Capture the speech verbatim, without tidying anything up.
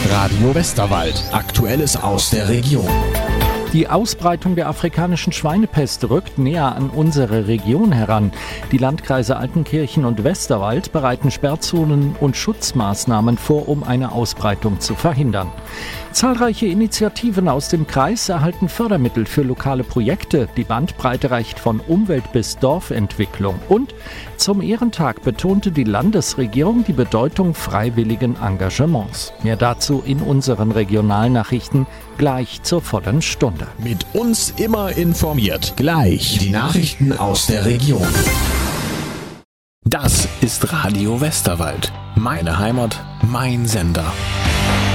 Radio Westerwald. Aktuelles aus der Region. Die Ausbreitung der afrikanischen Schweinepest rückt näher an unsere Region heran. Die Landkreise Altenkirchen und Westerwald bereiten Sperrzonen und Schutzmaßnahmen vor, um eine Ausbreitung zu verhindern. Zahlreiche Initiativen aus dem Kreis erhalten Fördermittel für lokale Projekte. Die Bandbreite reicht von Umwelt- bis Dorfentwicklung. Und zum Ehrentag betonte die Landesregierung die Bedeutung freiwilligen Engagements. Mehr dazu in unseren Regionalnachrichten gleich zur vollen Stunde. Mit uns immer informiert. Gleich die Nachrichten aus der Region. Das ist Radio Westerwald. Meine Heimat, mein Sender.